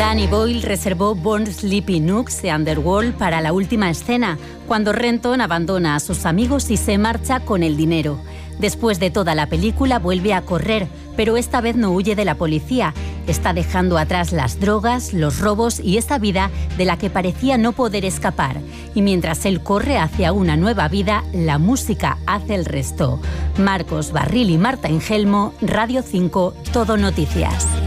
Danny Boyle reservó Born Sleepy Nooks de Underworld para la última escena, cuando Renton abandona a sus amigos y se marcha con el dinero. Después de toda la película vuelve a correr, pero esta vez no huye de la policía. Está dejando atrás las drogas, los robos y esa vida de la que parecía no poder escapar. Y mientras él corre hacia una nueva vida, la música hace el resto. Marcos Barril y Marta Engelmo, Radio 5, Todo Noticias.